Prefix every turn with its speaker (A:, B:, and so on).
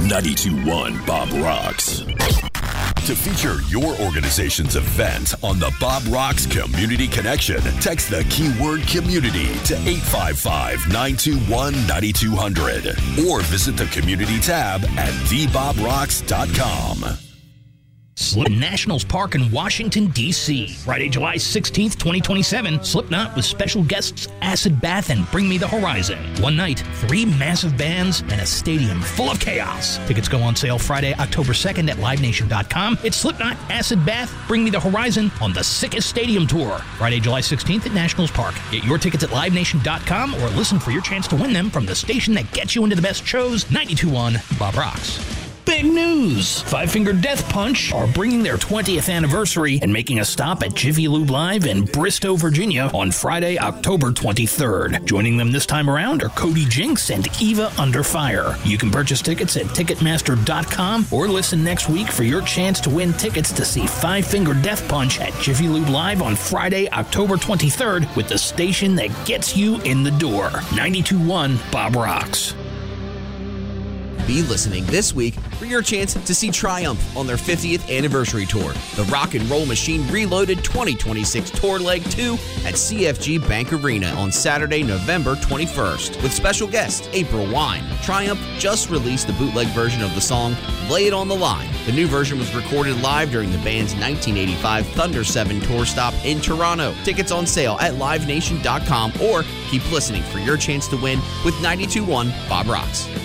A: 92.1 Bob Rocks. To feature your organization's event on the Bob Rocks Community Connection, text the keyword community to 855-921-9200 or visit the community tab at theBobRocks.com.
B: Slipknot Nationals Park in Washington, D.C. Friday, July 16th, 2027. Slipknot with special guests Acid Bath and Bring Me the Horizon. One night, 3 massive bands, and a stadium full of chaos. Tickets go on sale Friday, October 2nd at LiveNation.com. It's Slipknot, Acid Bath, Bring Me the Horizon on the Sickest Stadium Tour. Friday, July 16th at Nationals Park. Get your tickets at LiveNation.com or listen for your chance to win them from the station that gets you into the best shows, 92.1 Bob Rocks. Big news! Five Finger Death Punch are bringing their 20th anniversary and making a stop at Jiffy Lube Live in Bristow, Virginia on Friday, October 23rd. Joining them this time around are Cody Jinks and Eva Under Fire. You can purchase tickets at Ticketmaster.com or listen next week for your chance to win tickets to see Five Finger Death Punch at Jiffy Lube Live on Friday, October 23rd with the station that gets you in the door. 92.1 Bob Rocks.
C: Be listening this week for your chance to see Triumph on their 50th anniversary tour. The Rock and Roll Machine Reloaded 2026 Tour Leg 2 at CFG Bank Arena on Saturday, November 21st. With special guest April Wine. Triumph just released the bootleg version of the song Lay It on the Line. The new version was recorded live during the band's 1985 Thunder 7 tour stop in Toronto. Tickets on sale at LiveNation.com or keep listening for your chance to win with 92.1 Bob Rocks.